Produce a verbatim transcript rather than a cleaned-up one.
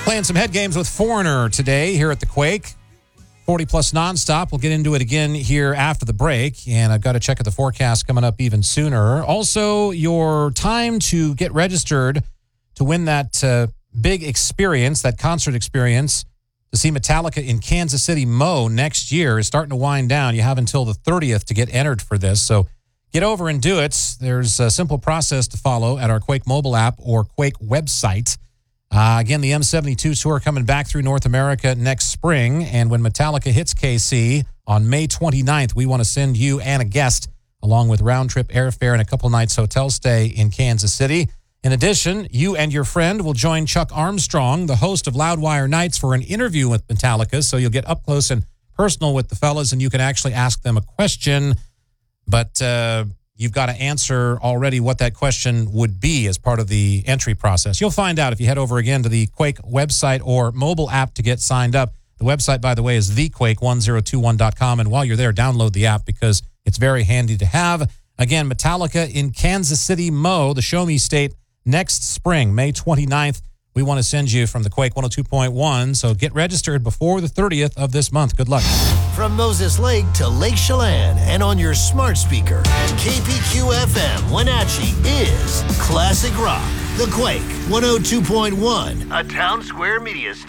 Playing some head games with Foreigner today here at the Quake. forty plus nonstop. We'll get into it again here after the break. And I've got to check out the forecast coming up even sooner. Also, your time to get registered to win that uh, big experience, that concert experience, to see Metallica in Kansas City Mo next year is starting to wind down. You have until the thirtieth to get entered for this. So get over and do it. There's a simple process to follow at our Quake mobile app or Quake website. Uh, again, the M seventy-two tour coming back through North America next spring. And when Metallica hits K C on May twenty-ninth, we want to send you and a guest along with round-trip airfare and a couple nights hotel stay in Kansas City. In addition, you and your friend will join Chuck Armstrong, the host of Loudwire Nights, for an interview with Metallica. So you'll get up close and personal with the fellas, and you can actually ask them a question. But uh, you've got to answer already what that question would be as part of the entry process. You'll find out if you head over again to the Quake website or mobile app to get signed up. The website, by the way, is the quake one zero two one dot com. And while you're there, download the app because it's very handy to have. Again, Metallica in Kansas City Mo, the Show Me State, next spring, May twenty-ninth. We want to send you from the Quake one oh two point one. So get registered before the thirtieth of this month. Good luck. From Moses Lake to Lake Chelan and on your smart speaker, K P Q F M Wenatchee is Classic Rock. The Quake one oh two point one, a Town Square Media station.